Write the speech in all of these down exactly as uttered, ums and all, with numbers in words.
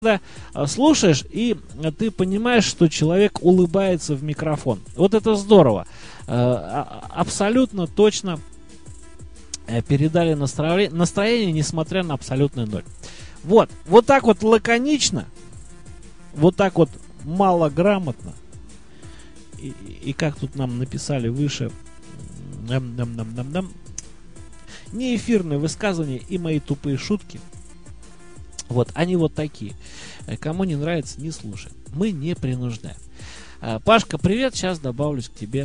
слушаешь, и ты понимаешь, что человек улыбается в микрофон. Вот это здорово. Абсолютно точно передали настроение, настроение, несмотря на абсолютный ноль. Вот, вот так вот лаконично, вот так вот малограмотно. И, и как тут нам написали выше, неэфирные высказывания и мои тупые шутки. Вот, они вот такие. Кому не нравится, не слушай. Мы не принуждаем. Пашка, привет, сейчас добавлюсь к тебе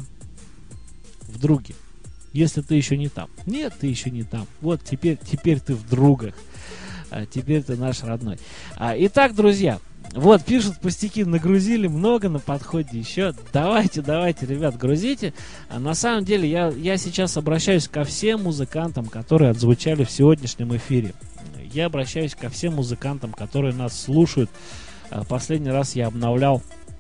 в други. Если ты еще не там. Нет, ты еще не там. Вот, теперь, теперь ты в другах. Теперь ты наш родной. Итак, друзья, вот, пишут, пустяки нагрузили, много на подходе еще. Давайте, давайте, ребят, грузите. А на самом деле, я, я сейчас обращаюсь ко всем музыкантам, которые отзвучали в сегодняшнем эфире. Я обращаюсь ко всем музыкантам, которые нас слушают. Последний раз я обновлял,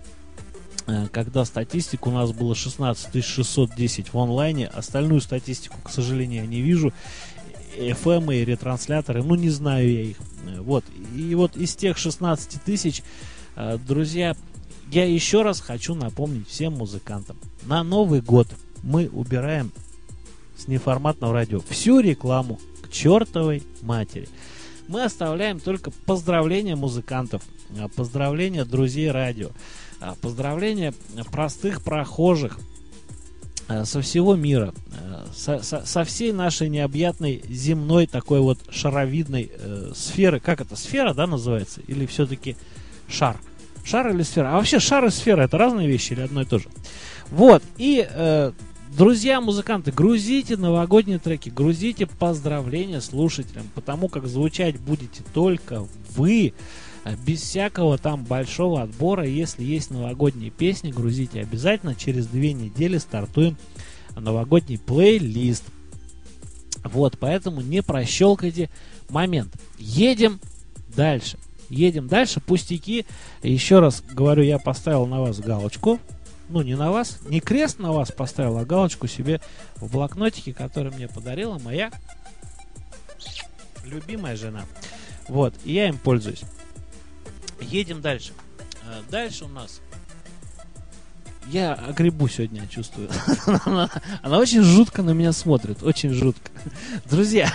когда статистику у нас было шестнадцать тысяч шестьсот десять в онлайне. Остальную статистику, к сожалению, я не вижу. эф эм и ретрансляторы, ну не знаю я их. Вот. И вот из тех шестнадцати тысяч, друзья, я еще раз хочу напомнить всем музыкантам. На Новый год мы убираем с неформатного радио всю рекламу к чертовой матери. Мы оставляем только поздравления музыкантов, поздравления друзей радио, поздравления простых прохожих со всего мира, со, со, со всей нашей необъятной земной такой вот шаровидной э, сферы. Как это, сфера, да, называется? Или все-таки шар? Шар или сфера? А вообще шар и сфера — это разные вещи или одно и то же? Вот, и... Э, друзья, музыканты, грузите новогодние треки, грузите поздравления слушателям, потому как звучать будете только вы, без всякого там большого отбора. Если есть новогодние песни, грузите обязательно. Через две недели стартуем новогодний плейлист. Вот, поэтому не прощелкайте момент. Едем дальше. Едем дальше. Пустяки. Еще раз говорю, я поставил на вас галочку. Ну, не на вас, не крест на вас поставил, а галочку себе в блокнотике, который мне подарила моя любимая жена. Вот, и я им пользуюсь. Едем дальше. Дальше у нас... Я огребу сегодня, я чувствую. она, она очень жутко на меня смотрит, очень жутко. Друзья,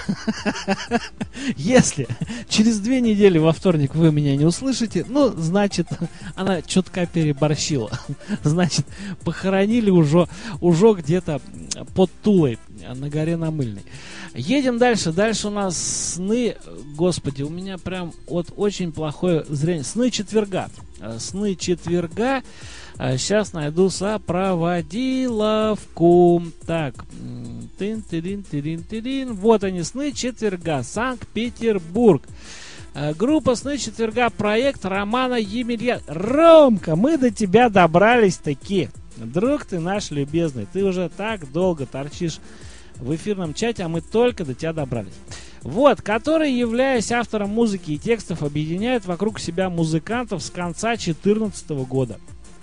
если через две недели во вторник вы меня не услышите, ну, значит, она чутка переборщила. Значит, похоронили уже, уже где-то под Тулой, на горе Намыльной. Едем дальше. Дальше у нас сны. Господи, у меня прям вот очень плохое зрение. Сны четверга. Сны четверга. Сейчас найду сопроводиловку. Так. Тын-тырин-тырин-тырин. Вот они, сны четверга. Санкт-Петербург. Группа «Сны четверга», проект Романа Емельян. Ромка, мы до тебя добрались-таки. Друг ты наш любезный. Ты уже так долго торчишь в эфирном чате, а мы только до тебя добрались. Вот, который, являясь автором музыки и текстов, объединяет вокруг себя музыкантов с конца две тысячи четырнадцатого года.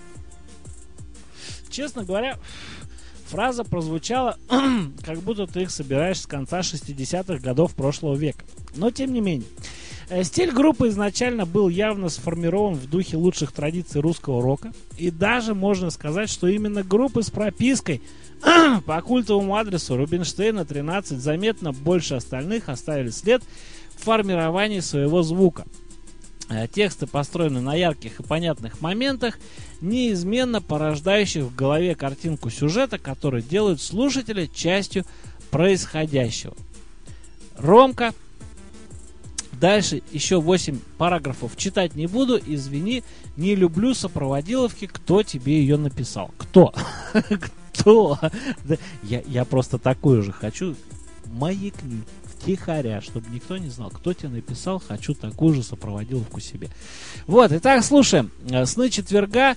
Честно говоря, фраза прозвучала, как будто ты их собираешь с конца шестидесятых годов прошлого века. Но тем не менее. Стиль группы изначально был явно сформирован в духе лучших традиций русского рока. И даже можно сказать, что именно группы с пропиской по культовому адресу Рубинштейна тринадцать заметно больше остальных оставили след в формировании своего звука. Тексты построены на ярких и понятных моментах, неизменно порождающих в голове картинку сюжета, который делает слушателя частью происходящего. Ромка. Дальше еще восемь параграфов читать не буду. Извини, не люблю сопроводиловки. Кто тебе ее написал? Кто? Кто? Я, я просто такую же хочу. Маякни втихаря, чтобы никто не знал, кто тебе написал. Хочу такую же сопроводиловку себе. Вот, итак, слушаем. Сны четверга.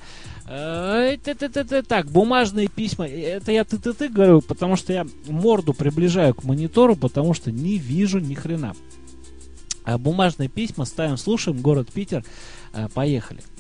Так, бумажные письма. Это я ты-ты-ты говорю, потому что я морду приближаю к монитору, потому что не вижу ни хрена. Бумажные письма ставим, слушаем. Город Питер. Поехали.